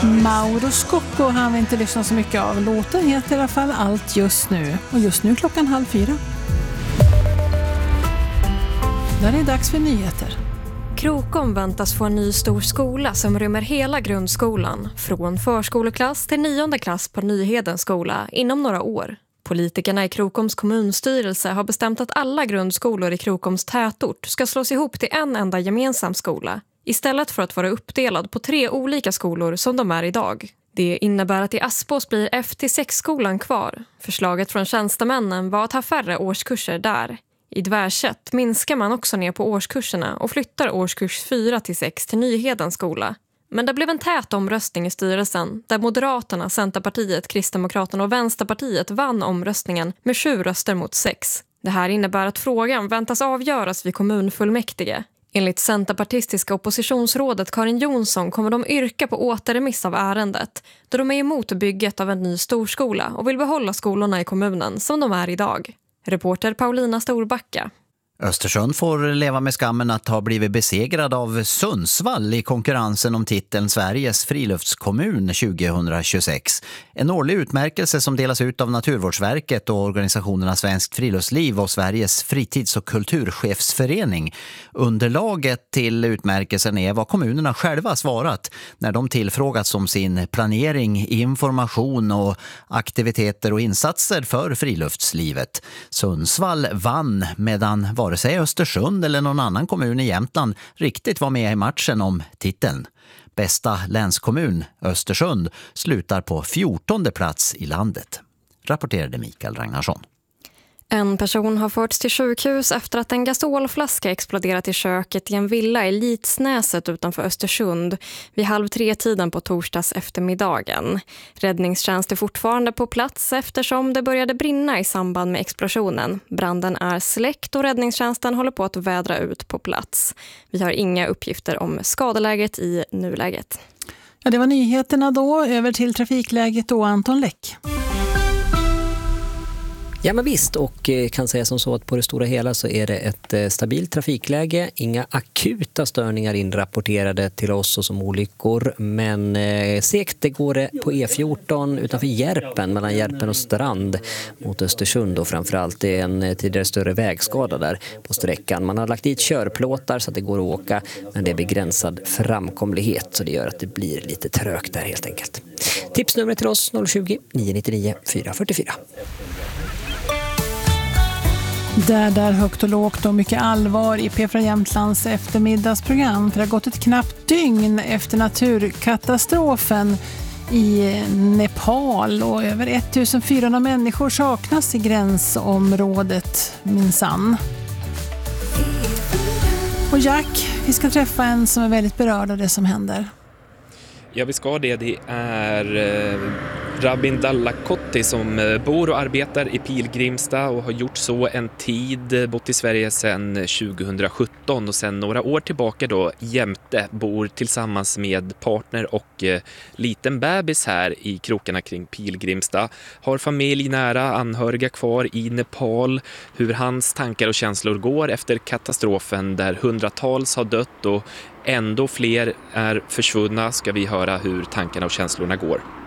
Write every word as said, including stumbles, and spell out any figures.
Mauro Scocco har vi inte lyssnat så mycket av. Låten heter i alla fall Allt just nu. Och just nu klockan halv fyra. Där är det dags för nyheter. Krokom väntas få en ny stor skola som rymmer hela grundskolan. Från förskoleklass till nionde klass på Nyhedens skola inom några år. Politikerna i Krokoms kommunstyrelse har bestämt att alla grundskolor i Krokoms tätort ska slås ihop till en enda gemensam skola. Istället för att vara uppdelad på tre olika skolor som de är idag. Det innebär att i Aspås blir F till sex-skolan kvar. Förslaget från tjänstemännen var att ha färre årskurser där. I Dvärsätt minskar man också ner på årskurserna och flyttar årskurs fyra till sex till Nyhedens skola. Men det blev en tät omröstning i styrelsen där Moderaterna, Centerpartiet, Kristdemokraterna och Vänsterpartiet vann omröstningen med sju röster mot sex. Det här innebär att frågan väntas avgöras vid kommunfullmäktige. Enligt Centerpartistiska oppositionsrådet Karin Jonsson kommer de yrka på återremiss av ärendet då de är emot bygget av en ny storskola och vill behålla skolorna i kommunen som de är idag. Reporter Paulina Storbacka. Östersund får leva med skammen att ha blivit besegrad av Sundsvall i konkurrensen om titeln Sveriges friluftskommun tjugohundratjugosex. En årlig utmärkelse som delas ut av Naturvårdsverket och organisationerna Svenskt friluftsliv och Sveriges fritids- och kulturchefsförening. Underlaget till utmärkelsen är vad kommunerna själva svarat när de tillfrågats om sin planering, information och aktiviteter och insatser för friluftslivet. Sundsvall vann medan vare sig Östersund eller någon annan kommun i Jämtland riktigt var med i matchen om titeln. Bästa länskommun, Östersund, slutar på fjortonde plats i landet, rapporterade Mikael Ragnarsson. En person har förts till sjukhus efter att en gasolflaska exploderat i köket i en villa i Litsnäset utanför Östersund vid halv tre tiden på torsdags eftermiddagen. Räddningstjänst är fortfarande på plats eftersom det började brinna i samband med explosionen. Branden är släckt och räddningstjänsten håller på att vädra ut på plats. Vi har inga uppgifter om skadeläget i nuläget. Ja, det var nyheterna då. Över till trafikläget och Anton Läck. Ja men visst, och kan säga som så att på det stora hela så är det ett stabilt trafikläge. Inga akuta störningar inrapporterade till oss och som olyckor. Men eh, segt det går det på E fjorton utanför Järpen, mellan Järpen och Strand mot Östersund och framförallt. Det är en tidigare större vägskada där på sträckan. Man har lagt dit körplåtar så att det går att åka, men det är begränsad framkomlighet så det gör att det blir lite trögt där helt enkelt. Tipsnumret till oss noll tjugo, nio nio nio, fyra fyra fyra. Där, där högt och lågt och mycket allvar i P fyra Jämtlands eftermiddagsprogram. För det har gått ett knappt dygn efter naturkatastrofen i Nepal och över ettusenfyrahundra människor saknas i gränsområdet minsann. Och Jack, vi ska träffa en som är väldigt berörd av det som händer. Ja, vi ska det. Det är eh, Rabin Dallakotti som eh, bor och arbetar i Pilgrimstad och har gjort så en tid, bott i Sverige sedan tjugohundrasjutton och sedan några år tillbaka då jämte bor tillsammans med partner och eh, liten bebis här i krokarna kring Pilgrimstad. Har familj nära, anhöriga kvar i Nepal. Hur hans tankar och känslor går efter katastrofen där hundratals har dött och ändå fler är försvunna ska vi höra hur tankarna och känslorna går.